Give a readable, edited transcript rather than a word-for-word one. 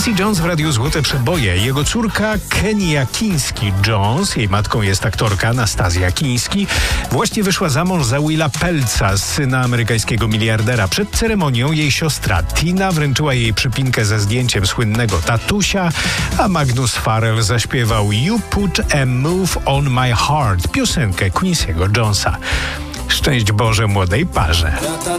Quincy Jones w Radiu Złote Przeboje. Jego córka Kenia Kiński-Jones, jej matką jest aktorka Anastazja Kiński, właśnie wyszła za mąż za Willa Peltza, syna amerykańskiego miliardera. Przed ceremonią jej siostra Tina wręczyła jej przypinkę ze zdjęciem słynnego tatusia, a Magnus Farrell zaśpiewał You Put a Move on My Heart, piosenkę Quincy'ego Jonesa. Szczęść Boże młodej parze.